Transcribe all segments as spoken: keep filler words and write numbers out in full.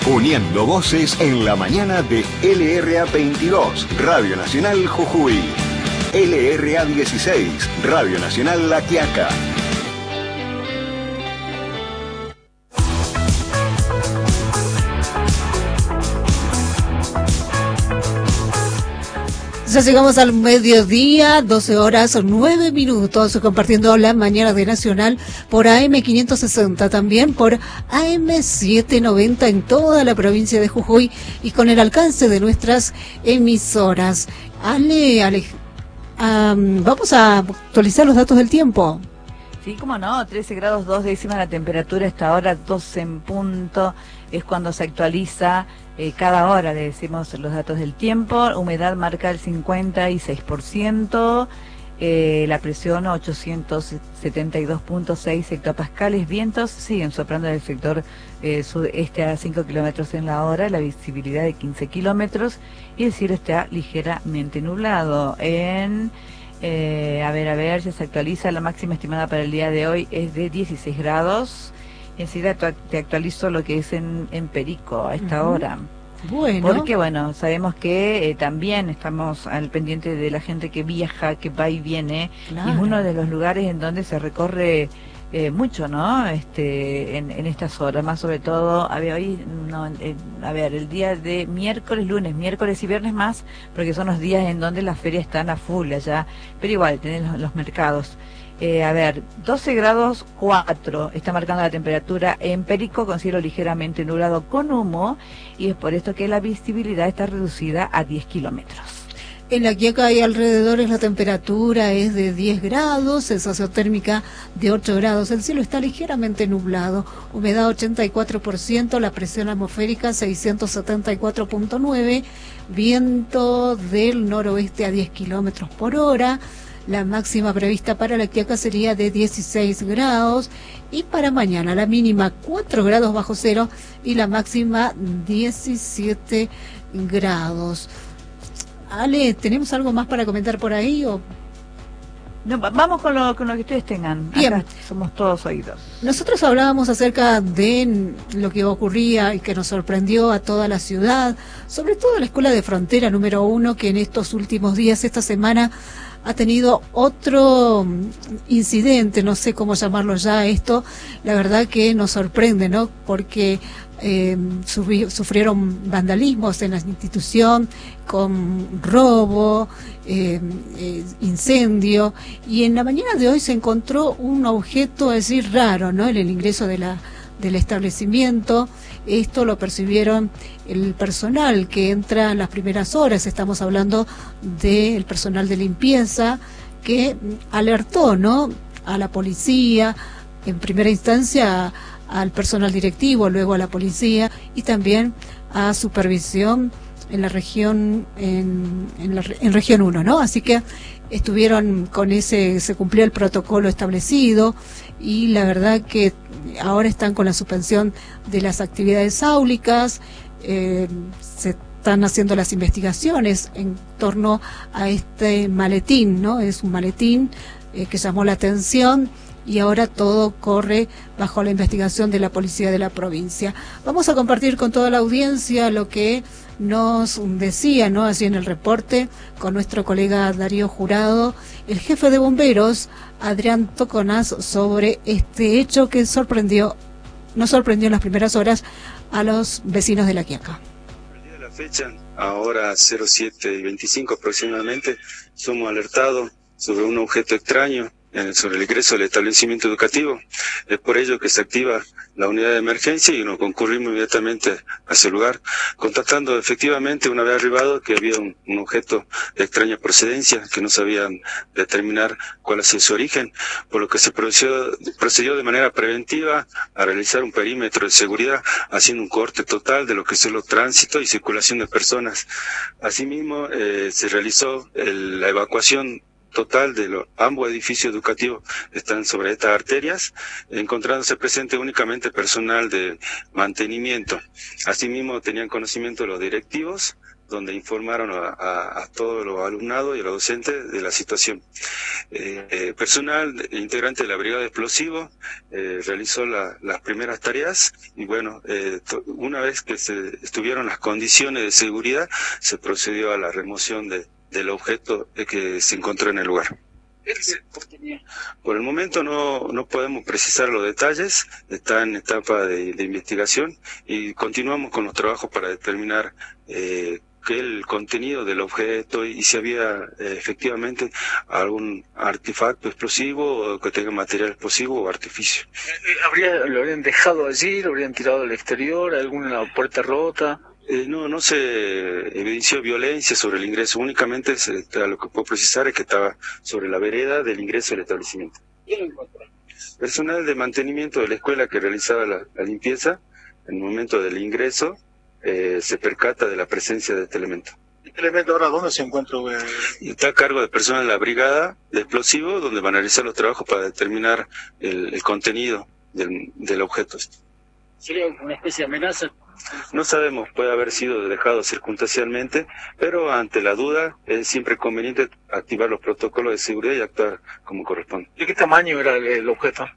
Uniendo voces en la mañana de L R A veintidós, Radio Nacional Jujuy. L R A dieciséis, Radio Nacional La Quiaca. Ya llegamos al mediodía, doce horas nueve minutos, compartiendo la mañana de Nacional por A M quinientos sesenta, también por A M setecientos noventa en toda la provincia de Jujuy y con el alcance de nuestras emisoras. Ale, Ale, um, vamos a actualizar los datos del tiempo. Sí, cómo no, trece grados dos décimas la temperatura, esta hora doce en punto, es cuando se actualiza. Eh, cada hora le decimos los datos del tiempo, humedad marca el cincuenta y seis por ciento, eh, la presión ochocientos setenta y dos punto seis hectopascales, vientos siguen soplando del sector eh, sudeste a cinco kilómetros en la hora, la visibilidad de quince kilómetros y el cielo está ligeramente nublado. En, eh, a ver, a ver, ya se actualiza, la máxima estimada para el día de hoy es de dieciséis grados. Enseguida te actualizo lo que es en, en Perico a esta uh-huh. hora. Bueno. Porque, bueno, sabemos que eh, también estamos al pendiente de la gente que viaja, que va y viene. Claro. Y es uno de los lugares en donde se recorre eh, mucho, ¿no? Este, en, en estas horas, más sobre todo, a ver, hoy, no, eh, a ver, el día de miércoles, lunes, miércoles y viernes más, porque son los días en donde las ferias están a full allá. Pero igual, tenés los, los mercados. Eh, a ver, doce grados cuatro está marcando la temperatura en Perico con cielo ligeramente nublado con humo y es por esto que la visibilidad está reducida a diez kilómetros. En La Quiaca y alrededores la temperatura es de diez grados, sensación térmica de ocho grados, el cielo está ligeramente nublado, humedad ochenta y cuatro por ciento, la presión atmosférica seiscientos setenta y cuatro punto nueve, viento del noroeste a diez kilómetros por hora. La máxima prevista para La Quiaca sería de dieciséis grados y para mañana la mínima cuatro grados bajo cero y la máxima diecisiete grados. Ale, ¿tenemos algo más para comentar por ahí? O... No, vamos con lo, con lo que ustedes tengan. Bien. Acá somos todos oídos. Nosotros hablábamos acerca de lo que ocurría y que nos sorprendió a toda la ciudad, sobre todo la Escuela de Frontera número uno, que en estos últimos días, esta semana, ha tenido otro incidente, no sé cómo llamarlo ya esto, la verdad que nos sorprende, ¿no? Porque eh, sufrieron vandalismos en la institución, con robo, eh, eh, incendio, y en la mañana de hoy se encontró un objeto así raro, ¿no? En el ingreso de la del establecimiento. Esto lo percibieron el personal que entra en las primeras horas, estamos hablando del personal de limpieza, que alertó, ¿no?, a la policía, en primera instancia al personal directivo, luego a la policía y también a supervisión en la región, en, en, la, en región uno, ¿no? Así que estuvieron con ese, se cumplió el protocolo establecido y la verdad que ahora están con la suspensión de las actividades áulicas, eh, se están haciendo las investigaciones en torno a este maletín, ¿no? Es un maletín eh, que llamó la atención y ahora todo corre bajo la investigación de la policía de la provincia. Vamos a compartir con toda la audiencia lo que nos decía, ¿no?, así en el reporte con nuestro colega Darío Jurado, el jefe de bomberos Adrián Toconaz, sobre este hecho que sorprendió, nos sorprendió en las primeras horas a los vecinos de La Quiaca. El día de la fecha, ahora cero siete y veinticinco aproximadamente, somos alertados sobre un objeto extraño sobre el ingreso del establecimiento educativo. Es por ello que se activa la unidad de emergencia y nos concurrimos inmediatamente a ese lugar, constatando efectivamente, una vez arribado, que había un, un objeto de extraña procedencia que no sabían determinar cuál es su origen, por lo que se procedió, procedió de manera preventiva a realizar un perímetro de seguridad, haciendo un corte total de lo que son los tránsitos y circulación de personas. Asimismo, eh, se realizó el, la evacuación total de los ambos edificios educativos están sobre estas arterias, encontrándose presente únicamente personal de mantenimiento. Asimismo, tenían conocimiento los directivos donde informaron a, a, a todos los alumnados y a los docentes de la situación. Eh, eh, personal integrante de la Brigada de Explosivos eh, realizó la, las primeras tareas y bueno, eh, una vez que se estuvieron las condiciones de seguridad, se procedió a la remoción de, del objeto que se encontró en el lugar. Por el momento no, no podemos precisar los detalles, está en etapa de, de investigación y continuamos con los trabajos para determinar eh, qué el contenido del objeto y si había eh, efectivamente algún artefacto explosivo o que tenga material explosivo o artificio. ¿Habría, ¿Lo habrían dejado allí? ¿Lo habrían tirado al exterior? ¿Alguna puerta rota? Eh, no, no se evidenció violencia sobre el ingreso, únicamente se, lo que puedo precisar es que estaba sobre la vereda del ingreso del establecimiento. ¿Quién lo encontró? Personal de mantenimiento de la escuela que realizaba la, la limpieza, en el momento del ingreso, eh, se percata de la presencia de este elemento. ¿Este elemento ahora dónde se encuentra? Y está a cargo de personal de la brigada de explosivos, donde van a realizar los trabajos para determinar el, el contenido del, del objeto. ¿Sería una especie de amenaza? No sabemos, puede haber sido dejado circunstancialmente, pero ante la duda es siempre conveniente activar los protocolos de seguridad y actuar como corresponde. ¿De qué tamaño era el, el objeto?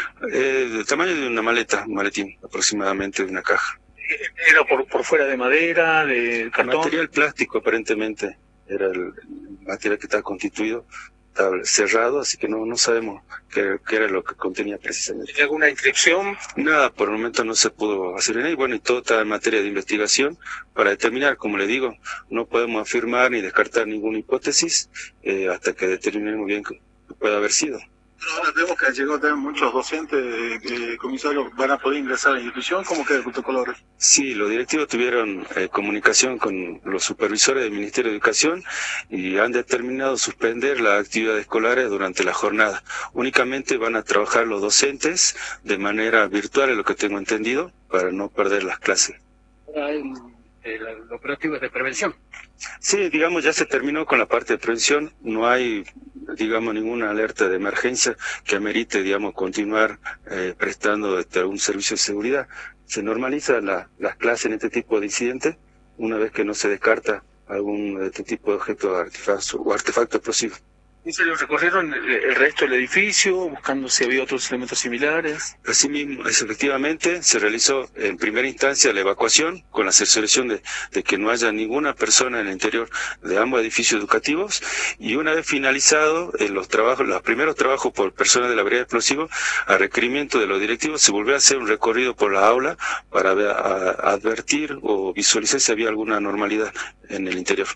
Eh, del tamaño de una maleta, un maletín, aproximadamente de una caja. ¿Era por, por fuera de madera, de cartón? Material plástico aparentemente, era el, el material que estaba constituido. Estaba cerrado, así que no no sabemos qué, qué era lo que contenía precisamente. ¿Tiene alguna inscripción? Nada, por el momento no se pudo hacer en ahí. Bueno, y todo está en materia de investigación para determinar, como le digo, no podemos afirmar ni descartar ninguna hipótesis eh, hasta que determinemos bien qué puede haber sido. Pero ahora vemos que han llegado también muchos docentes, eh, comisarios, van a poder ingresar a la institución. ¿Cómo queda el protocolo? Sí, los directivos tuvieron eh, comunicación con los supervisores del Ministerio de Educación y han determinado suspender las actividades escolares durante la jornada. Únicamente van a trabajar los docentes de manera virtual, es lo que tengo entendido, para no perder las clases. Hay el, el operativo de prevención. Sí, digamos, ya se terminó con la parte de prevención, no hay, digamos, ninguna alerta de emergencia que amerite, digamos, continuar eh, prestando este, algún servicio de seguridad. Se normaliza la, las clases en este tipo de incidentes una vez que no se descarta algún de este tipo de objeto artefacto o artefacto explosivo. ¿Y se lo recorrieron el resto del edificio, buscando si había otros elementos similares? Asimismo, es, efectivamente, se realizó en primera instancia la evacuación con la cercioración de, de que no haya ninguna persona en el interior de ambos edificios educativos y una vez finalizado eh, los trabajos, los primeros trabajos por personas de la Brigada de Explosivos, a requerimiento de los directivos, se volvió a hacer un recorrido por la aula para ver, a, a advertir o visualizar si había alguna normalidad en el interior.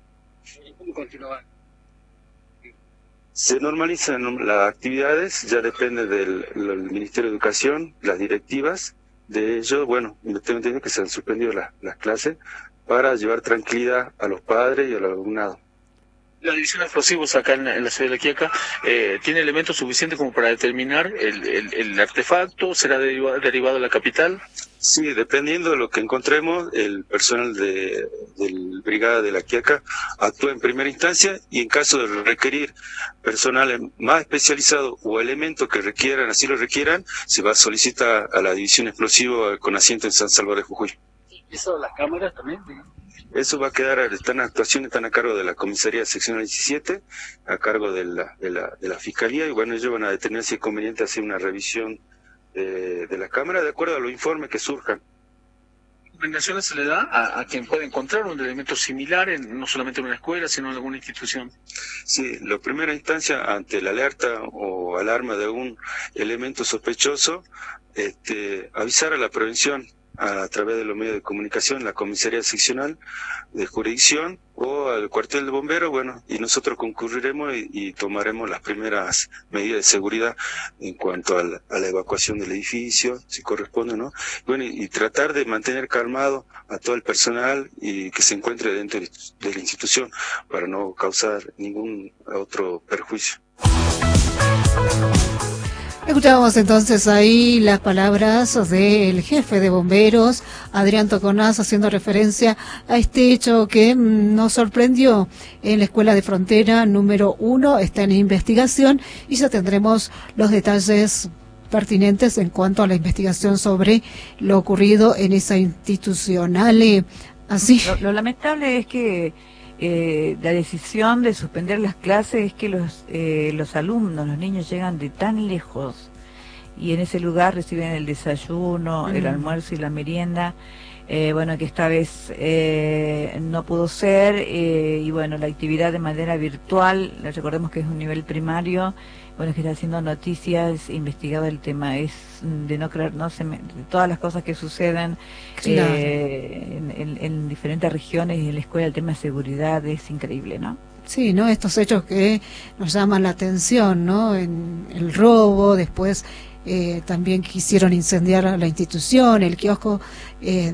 ¿Y cómo continuaba? Se normalizan las actividades, ya depende del, del Ministerio de Educación, las directivas de ellos. Bueno, tengo entendido que se han suspendido las, las clases para llevar tranquilidad a los padres y al alumnado. La división de explosivos acá en la, en la ciudad de La Quiaca eh, tiene elementos suficientes como para determinar el, el, el artefacto, será derivado, derivado de la capital. Sí, dependiendo de lo que encontremos, el personal de, de Brigada de La Quiaca actúa en primera instancia y en caso de requerir personal más especializado o elementos que requieran, así lo requieran, se va a solicitar a la división explosiva con asiento en San Salvador de Jujuy. ¿Y eso las cámaras también? Eso va a quedar, están actuaciones están a cargo de la comisaría seccional diecisiete, a cargo de la, de la, de la fiscalía, y bueno, ellos van a determinar si es conveniente hacer una revisión de, de la cámara de acuerdo a los informes que surjan. ¿Qué recomendaciones se le da a, a quien pueda encontrar un elemento similar, en, no solamente en una escuela, sino en alguna institución? Sí, la primera instancia, ante la alerta o alarma de algún elemento sospechoso, este, avisar a la prevención a través de los medios de comunicación, la comisaría seccional de jurisdicción o al cuartel de bomberos, bueno, y nosotros concurriremos y, y tomaremos las primeras medidas de seguridad en cuanto a la, a la evacuación del edificio, si corresponde, ¿no? Bueno, y, y tratar de mantener calmado a todo el personal y que se encuentre dentro de, de la institución para no causar ningún otro perjuicio. Escuchábamos entonces ahí las palabras del jefe de bomberos, Adrián Toconaz, haciendo referencia a este hecho que nos sorprendió en la escuela de frontera número uno, está en investigación y ya tendremos los detalles pertinentes en cuanto a la investigación sobre lo ocurrido en esa institución. Ale, Así. Lo, lo lamentable es que eh, la decisión de suspender las clases es que los, eh, los alumnos, los niños llegan de tan lejos y en ese lugar reciben el desayuno, mm. el almuerzo y la merienda. Eh, bueno, que esta vez eh, no pudo ser, eh, y bueno, la actividad de manera virtual, recordemos que es un nivel primario, bueno, que está haciendo noticias, investigado el tema, es de no creer, no se me, de todas las cosas que suceden claro. eh, en, en, en diferentes regiones y en la escuela, el tema de seguridad es increíble, ¿no? Sí, ¿no? Estos hechos que nos llaman la atención, ¿no? En el robo, después eh, también quisieron incendiar la institución, el kiosco, eh,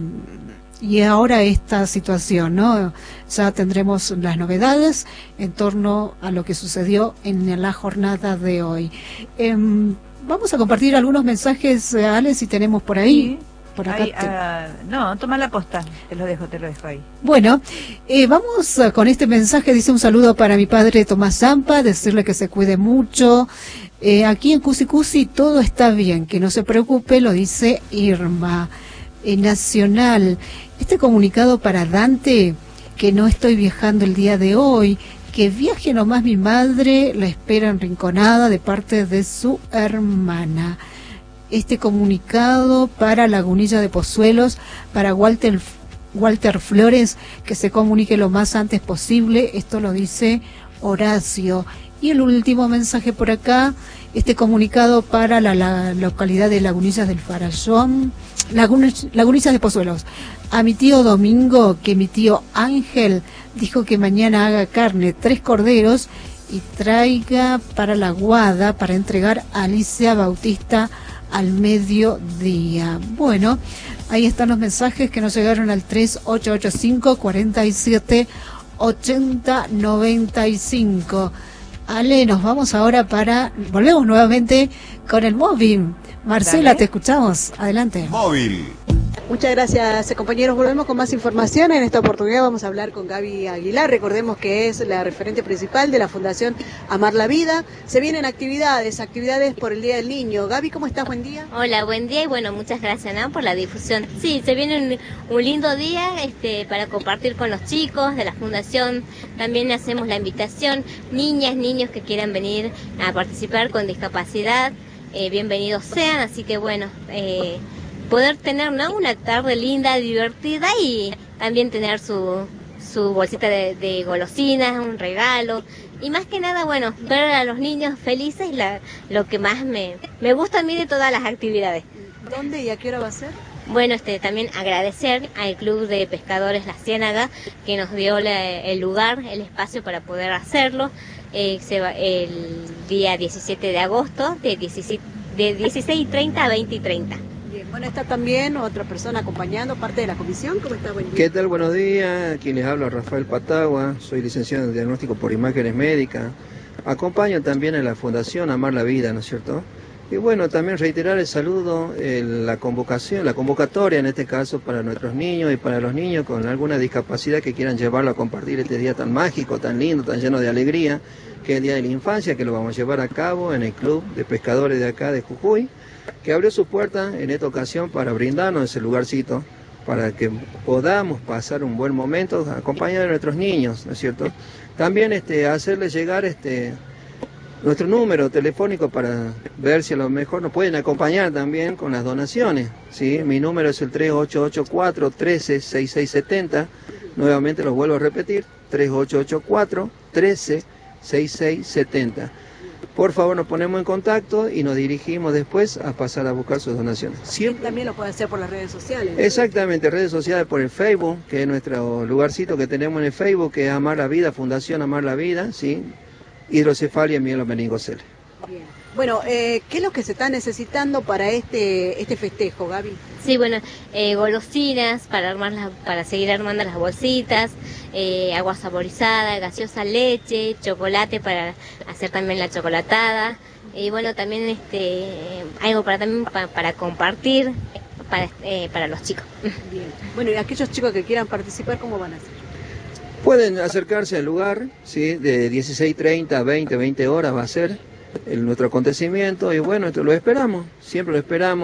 y ahora esta situación, ¿no? Ya tendremos las novedades en torno a lo que sucedió en la jornada de hoy. Eh, vamos a compartir algunos mensajes, Ale, si tenemos por ahí. Sí. Por acá ahí, te... uh, no, toma la posta, te lo dejo, te lo dejo ahí. Bueno, eh, vamos uh, con este mensaje. Dice: un saludo para mi padre Tomás Zampa, decirle que se cuide mucho. Eh, aquí en Cusi Cusi todo está bien, que no se preocupe, lo dice Irma. Eh, Nacional, este comunicado para Dante, que no estoy viajando el día de hoy, que viaje nomás mi madre, la espera en Rinconada de parte de su hermana. Este comunicado para Lagunilla de Pozuelos, para Walter, Walter Flores, que se comunique lo más antes posible. Esto lo dice Horacio. Y el último mensaje por acá, este comunicado para la, la localidad de Lagunillas del Farallón, Lagunillas, Lagunillas de Pozuelos. A mi tío Domingo, que mi tío Ángel dijo que mañana haga carne, tres corderos, y traiga para la Guada para entregar a Alicia Bautista al mediodía. Bueno, ahí están los mensajes que nos llegaron al tres ocho ocho cinco, cuatro siete, ocho cero nueve cinco. Ale, nos vamos ahora para... Volvemos nuevamente con el móvil. Marcela, Dale. Te escuchamos. Adelante. Móvil. Muchas gracias, compañeros. Volvemos con más información. En esta oportunidad vamos a hablar con Gaby Aguilar. Recordemos que es la referente principal de la Fundación Amar la Vida. Se vienen actividades, actividades por el Día del Niño. Gaby, ¿cómo estás? Buen día. Hola, buen día y bueno, muchas gracias, ¿no?, por la difusión. Sí, se viene un, un lindo día este, para compartir con los chicos de la Fundación. También hacemos la invitación, niñas, niños que quieran venir a participar con discapacidad, eh, bienvenidos sean. Así que bueno, eh, poder tener, ¿no?, una tarde linda, divertida y también tener su, su bolsita de, de golosinas, un regalo. Y más que nada, bueno, ver a los niños felices es la, lo que más me, me gusta a mí de todas las actividades. ¿Dónde y a qué hora va a ser? Bueno, este también agradecer al Club de Pescadores La Ciénaga que nos dio la, el lugar, el espacio para poder hacerlo. Eh, se va, el día diecisiete de agosto, de, dieciséis, de dieciséis y treinta a veinte y treinta. Bien, bueno, está también otra persona acompañando, parte de la comisión. ¿Cómo está? Buen día. ¿Qué tal? Buenos días. Aquí les habla Rafael Patagua, soy licenciado en diagnóstico por imágenes médicas. Acompaño también a la Fundación Amar la Vida, ¿no es cierto? Y bueno, también reiterar el saludo, el, la convocación, la convocatoria en este caso para nuestros niños y para los niños con alguna discapacidad que quieran llevarlo a compartir este día tan mágico, tan lindo, tan lleno de alegría, que es el Día de la Infancia, que lo vamos a llevar a cabo en el Club de Pescadores de acá de Jujuy, que abrió su puerta en esta ocasión para brindarnos ese lugarcito, para que podamos pasar un buen momento acompañados de nuestros niños, ¿no es cierto? También este, hacerles llegar este... nuestro número telefónico para ver si a lo mejor nos pueden acompañar también con las donaciones, ¿sí? Mi número es el tres ocho ocho cuatro, uno tres, seis seis siete cero. Nuevamente lo vuelvo a repetir, tres ocho ocho cuatro, uno tres, seis seis siete cero. Por favor, nos ponemos en contacto y nos dirigimos después a pasar a buscar sus donaciones. Siempre... También lo puede hacer por las redes sociales, ¿no? Exactamente, redes sociales, por el Facebook, que es nuestro lugarcito que tenemos en el Facebook, que es Amar la Vida, Fundación Amar la Vida, ¿sí? Hidrocefalia y mielomeningocele. Bien. Bueno, eh, ¿qué es lo que se está necesitando para este este festejo, Gaby? Sí, bueno, eh, golosinas para armar las, para seguir armando las bolsitas, eh, agua saborizada, gaseosa, leche, chocolate para hacer también la chocolatada, y bueno, también este algo para también para, para compartir para eh, para los chicos. Bien. Bueno, y aquellos chicos que quieran participar, ¿cómo van a hacer? Pueden acercarse al lugar, ¿sí? De dieciséis treinta a veinte, veinte horas va a ser el, nuestro acontecimiento y bueno, esto lo esperamos, siempre lo esperamos.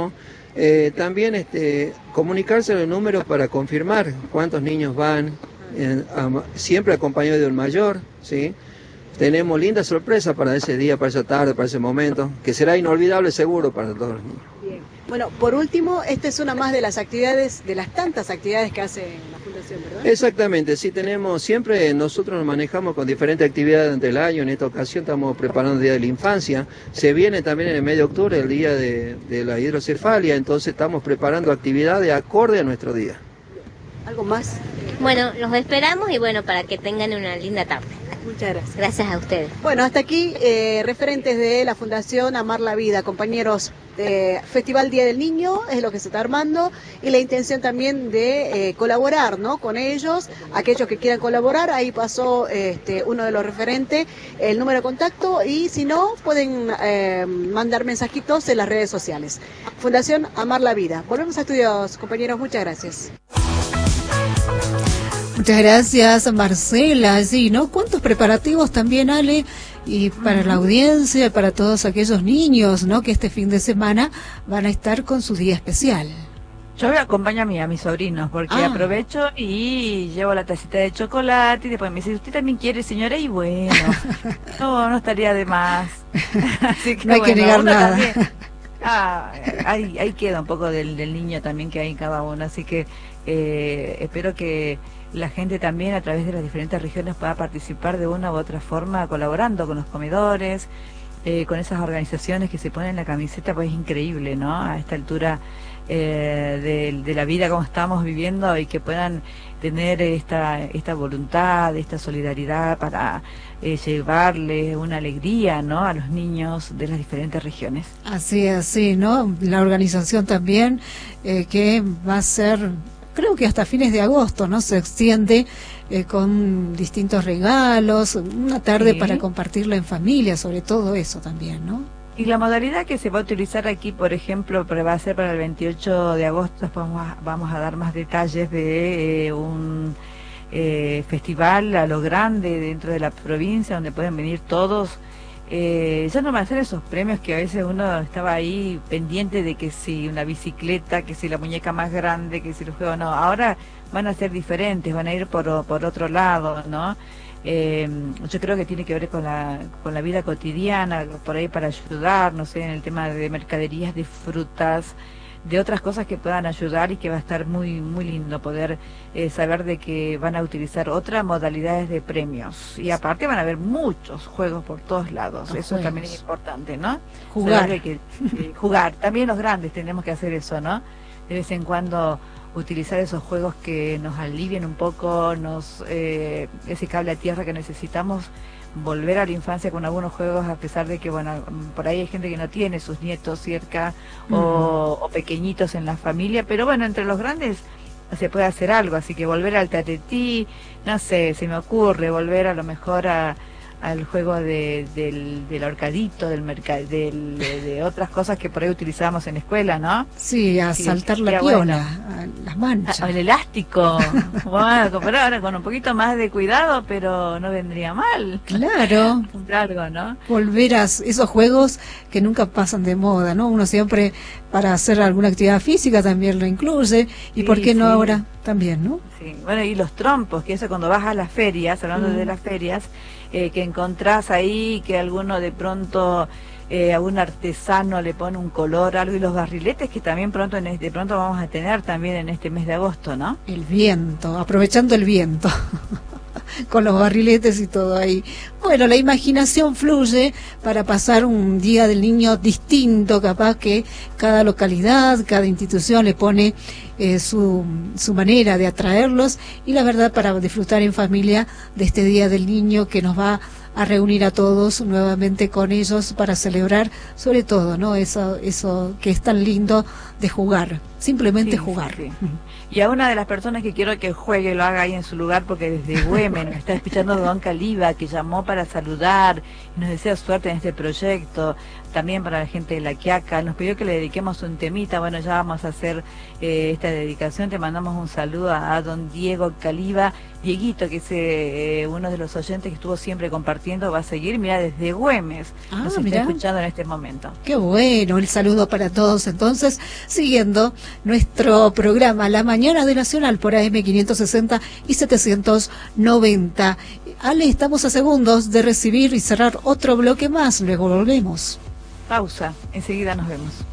Eh, también este, comunicarse el número para confirmar cuántos niños van, eh, a, siempre acompañado de un mayor, ¿sí? Tenemos linda sorpresa para ese día, para esa tarde, para ese momento, que será inolvidable seguro para todos los niños. Bien. Bueno, por último, esta es una más de las actividades, de las tantas actividades que hace la Fundación, ¿verdad? Exactamente, sí, tenemos, siempre nosotros nos manejamos con diferentes actividades durante el año. En esta ocasión estamos preparando el Día de la Infancia, se viene también en el mes de octubre el Día de, de la Hidrocefalia, entonces estamos preparando actividades acorde a nuestro día. ¿Algo más? Bueno, los esperamos y bueno, para que tengan una linda tarde. Muchas gracias. Gracias a ustedes. Bueno, hasta aquí eh, referentes de la Fundación Amar la Vida, compañeros. Eh, Festival Día del Niño es lo que se está armando y la intención también de eh, colaborar, ¿no?, con ellos, aquellos que quieran colaborar. Ahí pasó este, uno de los referentes, el número de contacto, y si no, pueden eh, mandar mensajitos en las redes sociales. Fundación Amar la Vida. Volvemos a estudios, compañeros, muchas gracias. Muchas gracias, Marcela. Sí, ¿no? ¿Cuántos preparativos también, Ale? Y para la audiencia, para todos aquellos niños, ¿no?, que este fin de semana van a estar con su día especial. Yo voy a acompañar a, mí, a mis sobrinos, porque ah. aprovecho y llevo la tacita de chocolate, y después me dice, ¿usted también quiere, señora? Y bueno, no, no estaría de más. Así que, no hay bueno, que negar nada. También, ah, ahí, ahí queda un poco del, del niño también que hay en cada uno, así que eh, espero que la gente también a través de las diferentes regiones pueda participar de una u otra forma, colaborando con los comedores, eh, con esas organizaciones que se ponen la camiseta, pues es increíble, ¿no? A esta altura eh, de, de la vida como estamos viviendo, y que puedan tener esta, esta voluntad, esta solidaridad para eh, llevarle una alegría, ¿no?, a los niños de las diferentes regiones. Así es, sí, ¿no? La organización también eh, que va a ser, creo que hasta fines de agosto, ¿no?, se extiende eh, con distintos regalos, una tarde sí. para compartirla en familia, sobre todo eso también, ¿no? Y la modalidad que se va a utilizar aquí, por ejemplo, va a ser para el veintiocho de agosto, después vamos a, vamos a dar más detalles de eh, un eh, festival a lo grande dentro de la provincia, donde pueden venir todos. Eh, ya no van a ser esos premios que a veces uno estaba ahí pendiente de que si una bicicleta, que si la muñeca más grande, que si el juego, no, ahora van a ser diferentes, van a ir por, por otro lado, ¿no? Eh, yo creo que tiene que ver con la, con la vida cotidiana, por ahí para ayudar, no sé, en el tema de mercaderías, de frutas, de otras cosas que puedan ayudar, y que va a estar muy muy lindo poder eh, saber de que van a utilizar otras modalidades de premios, y aparte van a haber muchos juegos por todos lados. Los eso juegos. También es importante, ¿no? Jugar. Que, eh, jugar, también los grandes tenemos que hacer eso, ¿no? De vez en cuando utilizar esos juegos que nos alivien un poco, nos eh, ese cable a tierra que necesitamos, volver a la infancia con algunos juegos, a pesar de que, bueno, por ahí hay gente que no tiene sus nietos cerca, uh-huh. o, o pequeñitos en la familia, pero bueno, entre los grandes se puede hacer algo, así que volver al tatetí, no sé, se me ocurre volver a lo mejor a al juego de, del, del horcadito, del mercado, del, de, de otras cosas que por ahí utilizábamos en la escuela, ¿no? Sí, a sí, saltar la piola, bueno. a las manchas. A, el elástico. Bueno, pero ahora con un poquito más de cuidado, pero no vendría mal. Claro. Un largo, ¿no? Volver a esos juegos que nunca pasan de moda, ¿no? Uno siempre, para hacer alguna actividad física, también lo incluye, y sí, por qué no sí. ahora también, ¿no? Sí, bueno, y los trompos, que eso cuando vas a las ferias, hablando mm. de las ferias, Eh, que encontrás ahí, que alguno de pronto, eh, algún artesano le pone un color, algo, y los barriletes que también pronto en este, de pronto vamos a tener también en este mes de agosto, ¿no? El viento, aprovechando el viento, con los barriletes y todo ahí. Bueno, la imaginación fluye para pasar un día del niño distinto, capaz que cada localidad, cada institución le pone eh, su, su manera de atraerlos, y la verdad para disfrutar en familia de este Día del Niño que nos va a reunir a todos nuevamente con ellos para celebrar, sobre todo, ¿no? Eso, eso que es tan lindo de jugar, simplemente sí, jugar. Sí, sí. Y a una de las personas que quiero que juegue, lo haga ahí en su lugar, porque desde Güemes nos está escuchando Don Caliba, que llamó para saludar y nos desea suerte en este proyecto. también para la gente de La Quiaca. Nos pidió que le dediquemos un temita, bueno, ya vamos a hacer eh, esta dedicación. Te mandamos un saludo a, a don Diego Caliba, Dieguito, que es eh, uno de los oyentes que estuvo siempre compartiendo, va a seguir, mira, desde Güemes, ah, nos mirá. está escuchando en este momento. Qué bueno, el saludo para todos. Entonces, siguiendo nuestro programa La Mañana de Nacional por A M quinientos sesenta y setecientos noventa. Ale, estamos a segundos de recibir y cerrar otro bloque más, luego volvemos. Pausa, enseguida nos vemos.